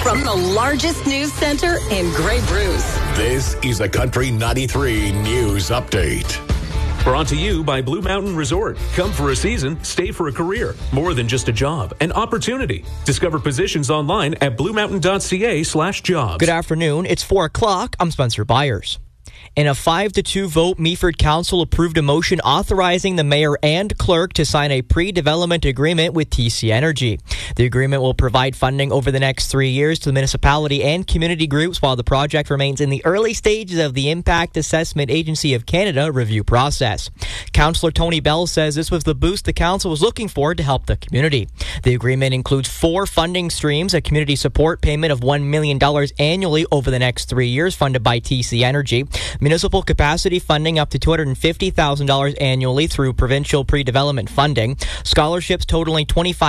from the largest news center in Grey Bruce. This is a Country 93 News Update. Brought to you by Blue Mountain Resort. Come for a season, stay for a career. More than just a job, an opportunity. Discover positions online at bluemountain.ca/jobs. Good afternoon. It's 4 o'clock. I'm Spencer Byers. In a 5-2 vote, Meaford Council approved a motion authorizing the mayor and clerk to sign a pre-development agreement with TC Energy. The agreement will provide funding over the next 3 years to the municipality and community groups while the project remains in the early stages of the Impact Assessment Agency of Canada review process. Councillor Tony Bell says this was the boost the council was looking for to help the community. The agreement includes 4 funding streams, a community support payment of $1 million annually over the next 3 years funded by TC Energy, municipal capacity funding up to $250,000 annually through provincial pre-development funding, scholarships totaling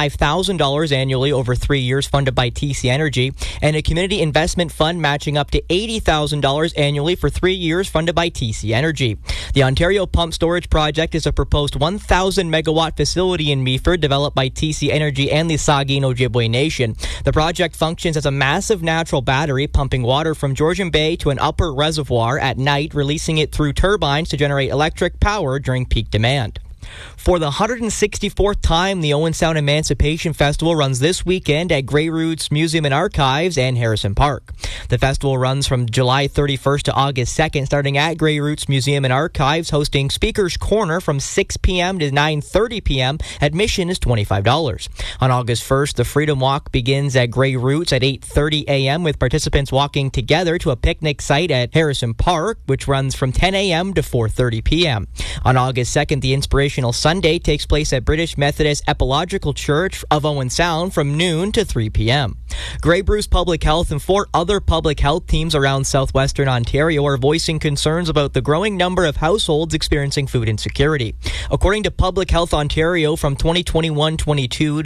$25,000 annually over 3 years funded by TC Energy, and a community investment fund matching up to $80,000 annually for 3 years funded by TC Energy. The Ontario Pump Storage Project is a proposed 1,000 megawatt facility in Meaford developed by TC Energy and the Saugeen Ojibwe Nation. The project functions as a massive natural battery pumping water from Georgian Bay to an upper reservoir at night, releasing it through turbines to generate electric power during peak demand. For the 164th time, the Owen Sound Emancipation Festival runs this weekend at Grey Roots Museum and Archives and Harrison Park. The festival runs from July 31st to August 2nd, starting at Grey Roots Museum and Archives, hosting Speaker's Corner from 6 p.m. to 9:30 p.m. Admission is $25. On August 1st, the Freedom Walk begins at Grey Roots at 8:30 a.m. with participants walking together to a picnic site at Harrison Park, which runs from 10 a.m. to 4:30 p.m. On August 2nd, the Inspirational Sunday takes place at British Methodist Epilogical Church of Owen Sound from noon to 3 p.m. Grey Bruce Public Health and 4 other public health teams around southwestern Ontario are voicing concerns about the growing number of households experiencing food insecurity. According to Public Health Ontario, from 2021-22 to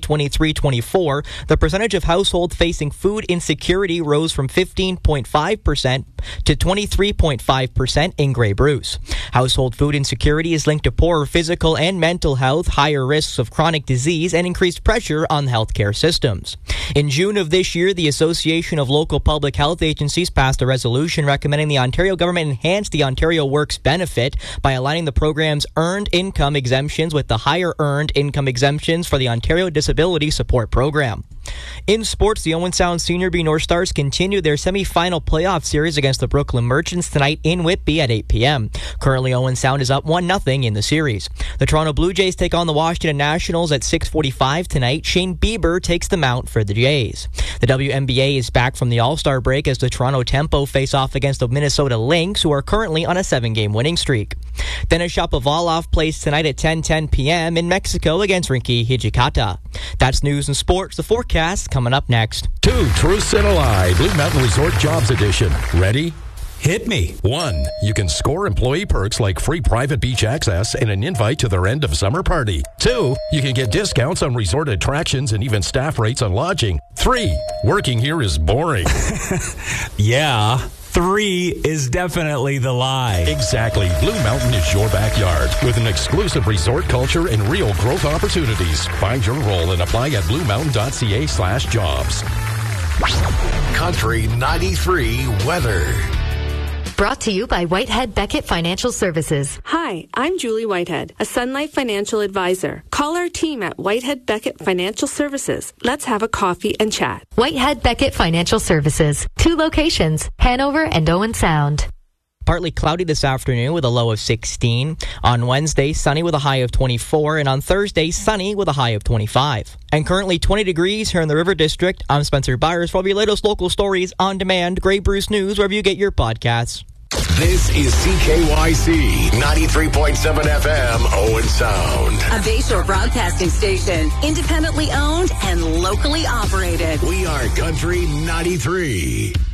2023-24, the percentage of households facing food insecurity rose from 15.5% to 23.5% in Grey Bruce. Household food insecurity is linked to poorer physical and mental health, higher risks of chronic disease, and increased pressure on healthcare systems. In June of this year, the Association of Local Public Health Agencies passed a resolution recommending the Ontario government enhance the Ontario Works benefit by aligning the program's earned income exemptions with the higher earned income exemptions for the Ontario Disability Support Program. In sports, the Owen Sound Senior B North Stars continue their semi-final playoff series against the Brooklyn Merchants tonight in Whitby at 8 p.m. Currently, Owen Sound is up 1-0 in the series. The Toronto Blue Jays take on the Washington Nationals at 6:45 tonight. Shane Bieber takes the mount for the Jays. The WNBA is back from the All-Star break as the Toronto Tempo face off against the Minnesota Lynx, who are currently on a 7-game winning streak. Denis Shapovalov plays tonight at 10:10 p.m. in Mexico against Rinky Hijikata. That's news and sports. The forecast coming up next. 2 Truths and a Lie, Blue Mountain Resort Jobs Edition. Ready? Hit me. 1. You can score employee perks like free private beach access and an invite to their end of summer party. 2. You can get discounts on resort attractions and even staff rates on lodging. 3. Working here is boring. Yeah. 3 is definitely the lie. Exactly. Blue Mountain is your backyard with an exclusive resort culture and real growth opportunities. Find your role and apply at bluemountain.ca/jobs. Country 93 weather. Brought to you by Whitehead Beckett Financial Services. Hi, I'm Julie Whitehead, a Sun Life financial advisor. Call our team at Whitehead Beckett Financial Services. Let's have a coffee and chat. Whitehead Beckett Financial Services. 2 locations, Hanover and Owen Sound. Partly cloudy this afternoon with a low of 16. On Wednesday, sunny with a high of 24. And on Thursday, sunny with a high of 25. And currently 20 degrees here in the River District. I'm Spencer Byers for your latest local stories on demand. Grey Bruce News, wherever you get your podcasts. This is CKYC 93.7 FM, Owen Sound. A Bayshore broadcasting station, independently owned and locally operated. We are Country 93.